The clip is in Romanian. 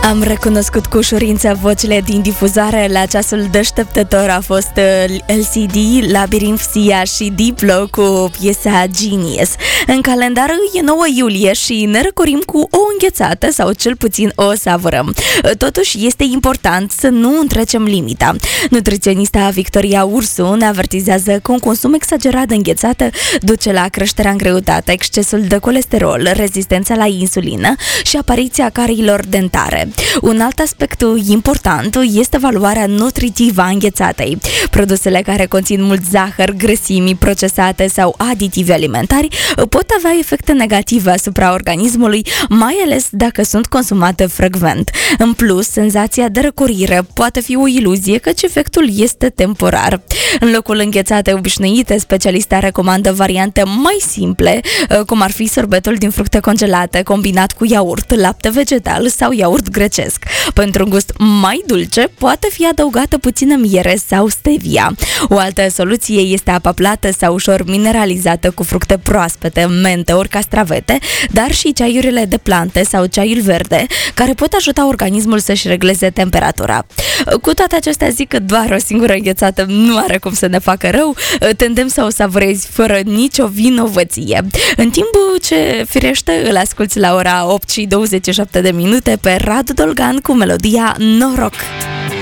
Am recunoscut cu ușurință vocile din difuzare. La ceasul deșteptător a fost LCD, Labyrinth, Sia și Diplo cu piesa Genius. În calendar e 9 iulie și ne răcorim cu o înghețată sau cel puțin o savurăm. Totuși este important să nu întrecem limita. Nutriționista Victoria Ursu ne avertizează că un consum exagerat de înghețată duce la creșterea în greutate, excesul de colesterol, rezistența la insulină și apariția cariilor dentare. Un alt aspect important este valoarea nutritivă a înghețatei. Produsele care conțin mult zahăr, grăsimi procesate sau aditivi alimentari pot avea efecte negative asupra organismului, mai ales dacă sunt consumate frecvent. În plus, senzația de răcorire poate fi o iluzie, căci efectul este temporar. În locul înghețatei obișnuite, specialista recomandă variante mai simple, cum ar fi sorbetul din fructe congelate combinat cu iaurt, lapte vegetal sau iaurt grecesc. Pentru un gust mai dulce, poate fi adăugată puțină miere sau stevia. O altă soluție este apa plată sau ușor mineralizată cu fructe proaspete, mente ori castravete, dar și ceaiurile de plante sau ceaiul verde, care pot ajuta organismul să-și regleze temperatura. Cu toate acestea, zic că doar o singură înghețată nu are cum să ne facă rău, tendem să o savurezi fără nicio vinovăție. În timp ce, firește, îl asculți la ora 8:27 pe Radu Dolgan cu melodia Noroc.